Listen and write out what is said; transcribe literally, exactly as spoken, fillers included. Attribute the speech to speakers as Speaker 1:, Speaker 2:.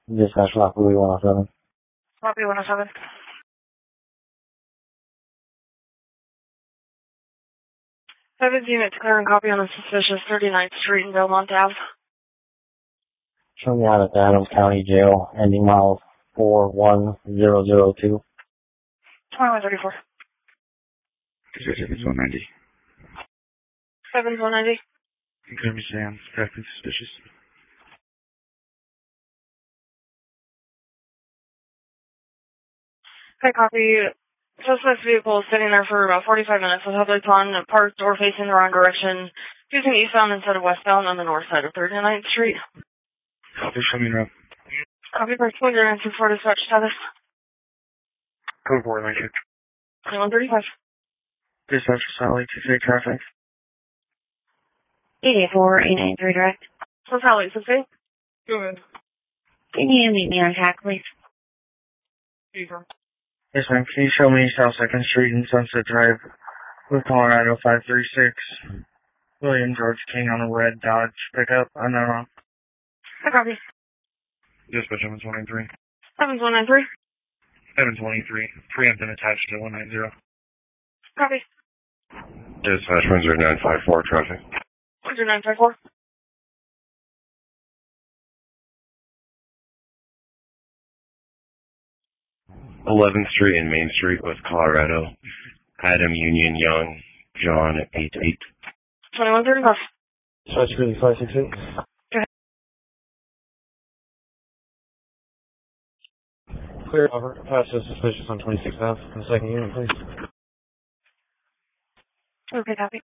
Speaker 1: Dispatch Lockwood one oh seven.
Speaker 2: Copy one oh seven. Seventh unit declaring copy on the suspicious thirty-ninth Street in Belmont Ave.
Speaker 1: Show me out at the Adams County Jail, ending mile four one zero zero two.
Speaker 2: twenty-one thirty-four.
Speaker 3: seven one ninety.
Speaker 2: seven one ninety.
Speaker 3: Confirm me, Sam. Practically suspicious.
Speaker 2: Okay, copy. Suspect's vehicle is sitting there for about forty-five minutes with headlights on, parked or facing the wrong direction, using eastbound instead of westbound on the north side of thirty-ninth Street.
Speaker 3: Copy, show me around.
Speaker 2: Copy, Park zero nine two four dispatch status.
Speaker 3: Code four nine two.
Speaker 2: twenty-one thirty-five.
Speaker 3: Dispatch for Salt Lake, six eight traffic.
Speaker 4: eight eight four, eight nine three direct.
Speaker 2: So Salt Lake, six eight. Go ahead.
Speaker 4: Can you meet me on track, please?
Speaker 2: Beaver.
Speaker 3: Yes, ma'am. Can you show me South second Street and Sunset Drive with Colorado five three six? William George King on a red Dodge pickup. I'm not wrong.
Speaker 2: I copy.
Speaker 3: Dispatch seven twenty-three.
Speaker 2: seven one nine three.
Speaker 3: seven twenty-three. Preempt and attached to one ninety.
Speaker 2: Copy.
Speaker 5: Dispatch one zero nine five four traffic.
Speaker 2: one zero nine five four.
Speaker 5: eleventh Street and Main Street, West Colorado. Adam Union Young, John at eight eight.
Speaker 2: twenty-one thirty-five.
Speaker 1: Dispatch really five six eight.
Speaker 2: Go ahead.
Speaker 1: Clear over. Pass is suspicious on twenty-sixth Ave. In the second unit, please.
Speaker 2: Okay, copy.